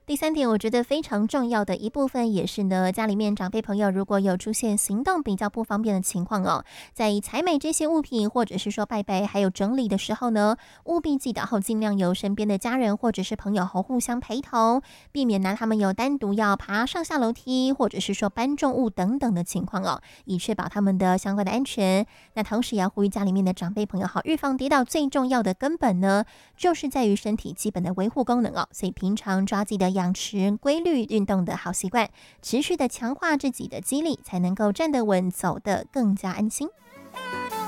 第三点，我觉得非常重要的一部分也是呢，家里面长辈朋友如果有出现行动比较不方便的情况哦，在采买这些物品或者是说拜拜还有整理的时候呢，务必记得尽量由身边的家人或者是朋友互相陪同，避免呢他们有单独要爬上下楼梯或者是说搬重物等等的情况哦，以确保他们的相关的安全。那同时也要呼吁家里面的长辈朋友预防跌倒最重要的根本呢，就是在于身体基本的维护功能哦。所以平常抓紧的养成规律运动的好习惯，持续的强化自己的肌力，才能够站得稳，走得更加安心。